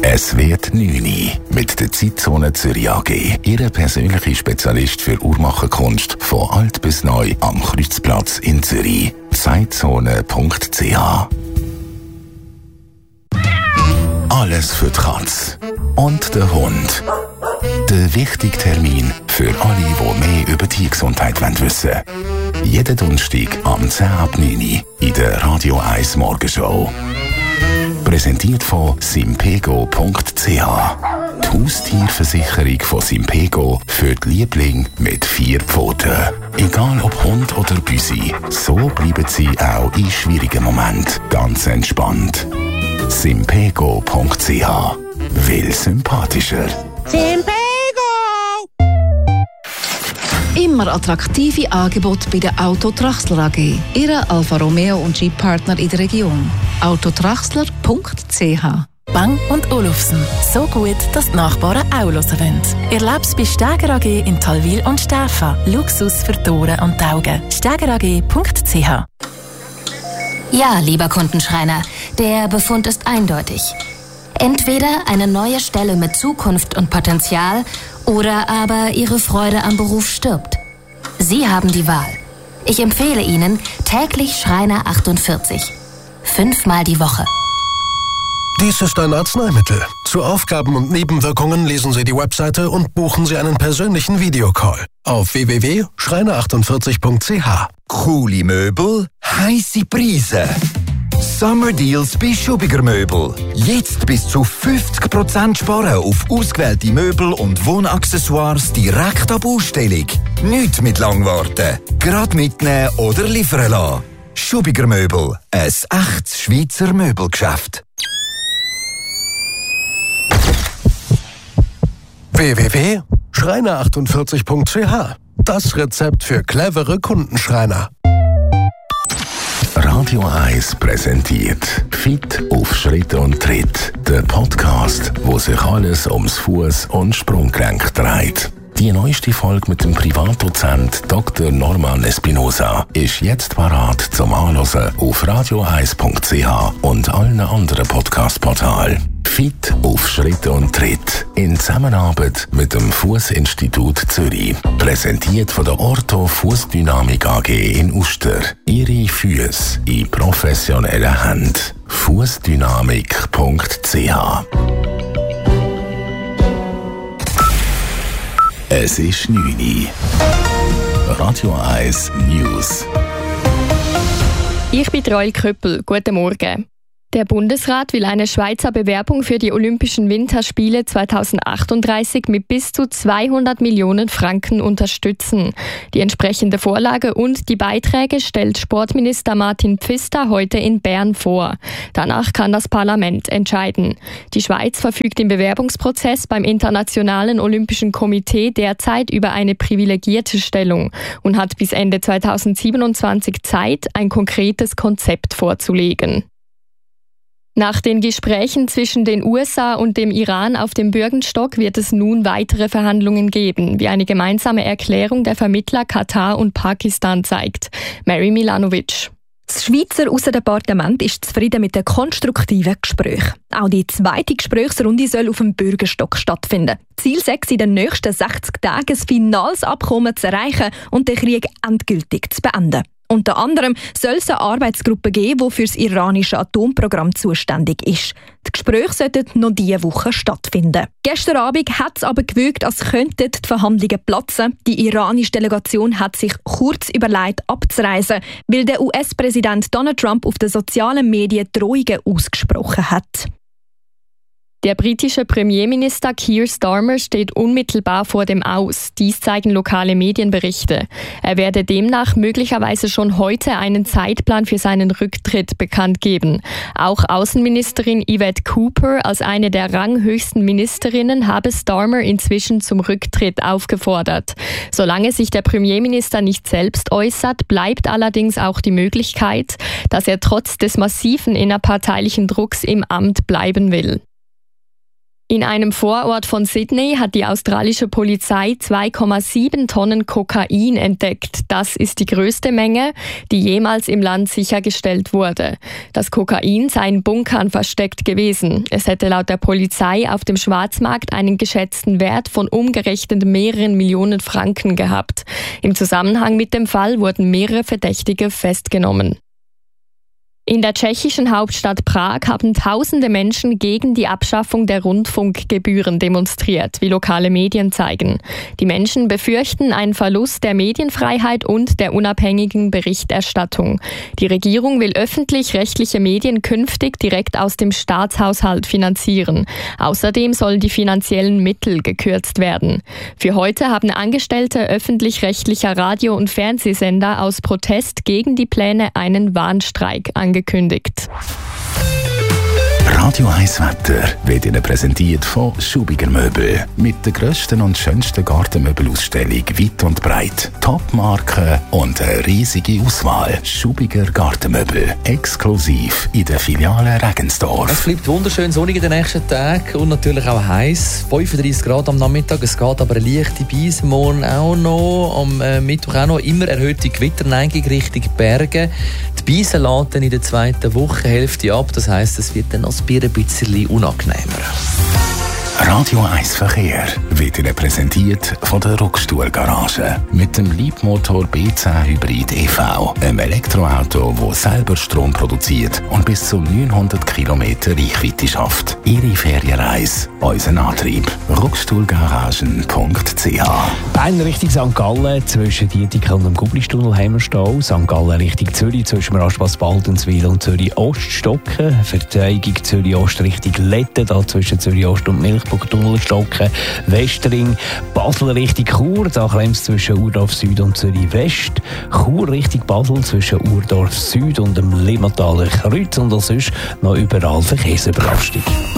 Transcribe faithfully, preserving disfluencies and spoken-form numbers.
Es wird neun mit der Zeitzone Zürich A G. Ihre persönliche Spezialist für Uhrmacherkunst von alt bis neu am Kreuzplatz in Zürich. zeitzone punkt c h. Alles für die Katze und den Hund. Der wichtige Termin für alle, die mehr über Tiergesundheit wissen wollen. Jeden Donnerstag am zehn ab neun in der Radio eins Morgenshow. Präsentiert von simpego punkt c h. Die Haustierversicherung von Simpego für die Lieblinge mit vier Pfoten. Egal ob Hund oder Büsi, so bleiben sie auch in schwierigen Momenten ganz entspannt. simpego punkt c h. Will sympathischer. Simpego! Immer attraktive Angebote bei der Auto Traxler A G. Ihre Alfa Romeo und Jeep-Partner in der Region. autotraxler punkt c h. Bang und Olufsen. So gut, dass die Nachbarn auch hören wollen. Erleb's bei Steger A G in Talwil und Stäfa. Luxus für die Ohren und die Augen. steger a g punkt c h. Ja, lieber Kundenschreiner, der Befund ist eindeutig. Entweder eine neue Stelle mit Zukunft und Potenzial oder aber Ihre Freude am Beruf stirbt. Sie haben die Wahl. Ich empfehle Ihnen täglich Schreiner achtundvierzig. Fünfmal die Woche. Dies ist ein Arzneimittel. Zu Aufgaben und Nebenwirkungen lesen Sie die Webseite und buchen Sie einen persönlichen Videocall auf w w w punkt schreiner achtundvierzig punkt c h. Coole Möbel, heisse Preise. Summer Deals bei Schubiger Möbel. Jetzt bis zu fünfzig Prozent sparen auf ausgewählte Möbel und Wohnaccessoires direkt ab Ausstellung. Nicht mit Langwarten. Gerade mitnehmen oder liefern lassen. Schubiger Möbel. Ein echtes Schweizer Möbelgeschäft. w w w punkt schreiner achtundvierzig punkt c h. Das Rezept für clevere Kundenschreiner. Radio eins präsentiert Fit auf Schritt und Tritt. Der Podcast, wo sich alles ums Fuß- und Sprunggelenk dreht. Die neueste Folge mit dem Privatdozent Doktor Norman Espinosa ist jetzt parat zum Anhören auf radio eins punkt c h und allen anderen Podcast-Portalen. Fit auf Schritt und Tritt in Zusammenarbeit mit dem Fußinstitut Zürich. Präsentiert von der Ortho Fußdynamik A G in Uster. Ihre Füße in professionellen Händen. fußdynamik punkt c h. Es ist neun Uhr. Radio eins News. Ich bin Roel Köppel. Guten Morgen. Der Bundesrat will eine Schweizer Bewerbung für die Olympischen Winterspiele zweitausendachtunddreißig mit bis zu zweihundert Millionen Franken unterstützen. Die entsprechende Vorlage und die Beiträge stellt Sportminister Martin Pfister heute in Bern vor. Danach kann das Parlament entscheiden. Die Schweiz verfügt im Bewerbungsprozess beim Internationalen Olympischen Komitee derzeit über eine privilegierte Stellung und hat bis Ende zweitausendsiebenundzwanzig Zeit, ein konkretes Konzept vorzulegen. Nach den Gesprächen zwischen den U S A und dem Iran auf dem Bürgenstock wird es nun weitere Verhandlungen geben, wie eine gemeinsame Erklärung der Vermittler Katar und Pakistan zeigt. Mary Milanovic. Das Schweizer Aussendepartement ist zufrieden mit den konstruktiven Gesprächen. Auch die zweite Gesprächsrunde soll auf dem Bürgerstock stattfinden. Ziel sei es, in den nächsten sechzig Tagen ein finales Abkommen zu erreichen und den Krieg endgültig zu beenden. Unter anderem soll es eine Arbeitsgruppe geben, die für das iranische Atomprogramm zuständig ist. Die Gespräche sollten noch diese Woche stattfinden. Gestern Abend hat es aber gewirkt, als könnten die Verhandlungen platzen. Die iranische Delegation hat sich kurz überlegt, abzureisen, weil der U S-Präsident Donald Trump auf den sozialen Medien Drohungen ausgesprochen hat. Der britische Premierminister Keir Starmer steht unmittelbar vor dem Aus. Dies zeigen lokale Medienberichte. Er werde demnach möglicherweise schon heute einen Zeitplan für seinen Rücktritt bekannt geben. Auch Außenministerin Yvette Cooper als eine der ranghöchsten Ministerinnen habe Starmer inzwischen zum Rücktritt aufgefordert. Solange sich der Premierminister nicht selbst äußert, bleibt allerdings auch die Möglichkeit, dass er trotz des massiven innerparteilichen Drucks im Amt bleiben will. In einem Vorort von Sydney hat die australische Polizei zwei Komma sieben Tonnen Kokain entdeckt. Das ist die größte Menge, die jemals im Land sichergestellt wurde. Das Kokain sei in Bunkern versteckt gewesen. Es hätte laut der Polizei auf dem Schwarzmarkt einen geschätzten Wert von umgerechnet mehreren Millionen Franken gehabt. Im Zusammenhang mit dem Fall wurden mehrere Verdächtige festgenommen. In der tschechischen Hauptstadt Prag haben tausende Menschen gegen die Abschaffung der Rundfunkgebühren demonstriert, wie lokale Medien zeigen. Die Menschen befürchten einen Verlust der Medienfreiheit und der unabhängigen Berichterstattung. Die Regierung will öffentlich-rechtliche Medien künftig direkt aus dem Staatshaushalt finanzieren. Außerdem sollen die finanziellen Mittel gekürzt werden. Für heute haben Angestellte öffentlich-rechtlicher Radio- und Fernsehsender aus Protest gegen die Pläne einen Warnstreik angekündigt. Angekündigt. Radio eins Wetter wird Ihnen präsentiert von Schubiger Möbel. Mit der grössten und schönsten Gartenmöbelausstellung weit und breit. Top-Marken und eine riesige Auswahl. Schubiger Gartenmöbel. Exklusiv in der Filiale Regensdorf. Es bleibt wunderschön sonnig in den nächsten Tagen und natürlich auch heiß. fünfunddreissig Grad am Nachmittag. Es geht aber eine leichte Beise. Morgen auch noch. Am äh, Mittwoch auch noch immer erhöhte Gewitterneigung Richtung Berge. Die Beise laden in der zweiten Wochenhälfte ab. Das heisst, es wird dann noch ein bisschen unangenehmer. Radio eins Verkehr wird Ihnen präsentiert von der Ruckstuhl-Garage. Mit dem Leapmotor B zehn Hybrid E V, einem Elektroauto, das selber Strom produziert und bis zu neunhundert Kilometer Reichweite schafft. Ihre Ferienreise, unser Antrieb. ruckstuhlgaragen punkt c h. Bern Richtung Sankt Gallen, zwischen Dietikon und dem Gublistunnel haben wir Stau. Sankt Gallen Richtung Zürich, zwischen dem Rastplatz Baldenswil und Zürich Ost stocken. Verteidigung Zürich Ost Richtung Letten, da zwischen Zürich Ost und Milch. Tunnel stocken. Westring, Basel Richtung Chur, da klemmt es zwischen Urdorf Süd und Zürich West. Chur Richtung Basel zwischen Urdorf Süd und dem Limmataler Kreuz und sonst noch überall Verkehrsüberlastung.